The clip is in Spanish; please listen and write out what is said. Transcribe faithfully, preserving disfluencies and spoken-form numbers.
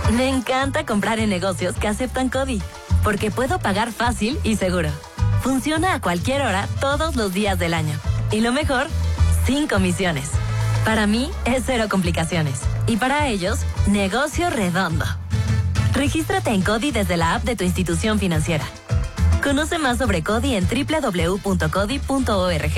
Me encanta comprar en negocios que aceptan CODI, porque puedo pagar fácil y seguro. Funciona a cualquier hora, todos los días del año. Y lo mejor, sin comisiones. Para mí, es cero complicaciones. Y para ellos, negocio redondo. Regístrate en CODI desde la app de tu institución financiera. Conoce más sobre CODI en doble u doble u doble u punto codi punto org.